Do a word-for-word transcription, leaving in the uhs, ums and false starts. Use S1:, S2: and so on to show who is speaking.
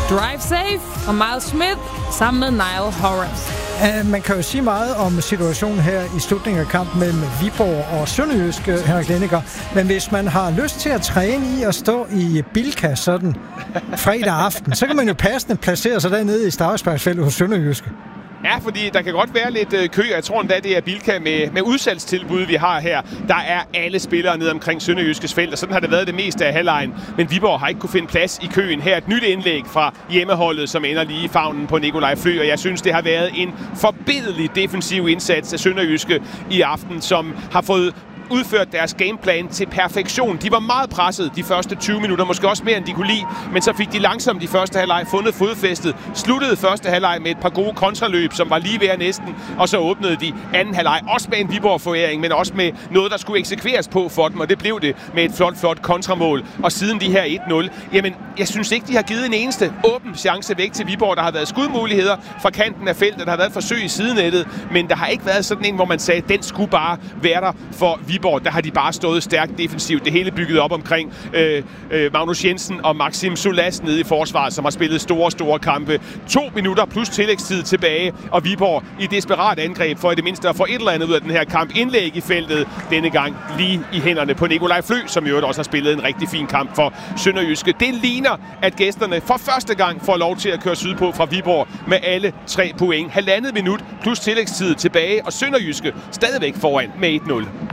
S1: Drive Safe og Miles Smith sammen med Niall Horan.
S2: Uh, man kan jo sige meget om situationen her i slutningen af kampen mellem Viborg og Sønderjyske, Henrik Lenneker. Men hvis man har lyst til at træne i at stå i Bilka sådan fredag aften, så kan man jo passende placere sig dernede i straffesparksfeltet hos Sønderjyske.
S3: Ja, fordi der kan godt være lidt øh, kø. Jeg tror endda, det er Bilka med, med udsalgstilbud, vi har her. Der er alle spillere nede omkring Sønderjyskes felt, og sådan har det været det meste af halvlejen. Men Viborg har ikke kunne finde plads i køen. Her et nyt indlæg fra hjemmeholdet, som ender lige i favnen på Nikolaj Flø, og jeg synes, det har været en forbilledlig defensiv indsats af Sønderjyske i aften, som har fået udført deres gameplan til perfektion. De var meget presset de første tyve minutter, måske også mere end de kunne lide, men så fik de langsomt i første halvleg fundet fodfæstet, sluttede første halvleg med et par gode kontraløb, som var lige ved næsten, og så åbnede de anden halvleg, også med en Viborg-foræring, men også med noget, der skulle eksekveres på for dem, og det blev det med et flot, flot kontramål. Og siden de her et nul, jamen, jeg synes ikke, de har givet en eneste åben chance væk til Viborg. Der har været skudmuligheder fra kanten af feltet, der har været forsøg i sidenettet, men der har ikke været sådan en, hvor man sagde, den skulle bare være der for Viborg. Der har de bare stået stærkt defensivt. Det hele bygget op omkring øh, øh, Magnus Jensen og Maxim Solas nede i forsvaret, som har spillet store, store kampe. To minutter plus tillægstid tilbage, og Viborg i desperat angreb for i det mindste at få et eller andet ud af den her kamp. Indlæg i feltet, denne gang lige i hænderne på Nikolaj Flø, som i øvrigt også har spillet en rigtig fin kamp for Sønderjyske. Det ligner, at gæsterne for første gang får lov til at køre sydpå fra Viborg med alle tre point. Halvandet minut plus tillægstid tilbage, og Sønderjyske stadigvæk foran med et nul.